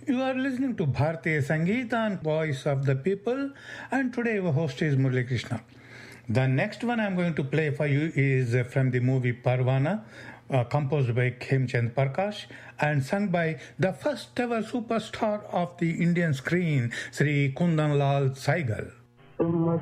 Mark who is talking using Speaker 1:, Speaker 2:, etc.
Speaker 1: You are listening to Bhartiya Sangeeta and Voice of the People, and today our host is Murali Krishna. The next one I'm going to play for you is from the movie Parvana, composed by Khemchand Prakash and sung by the first ever superstar of the Indian screen, Sri Kundan Lal Saigal.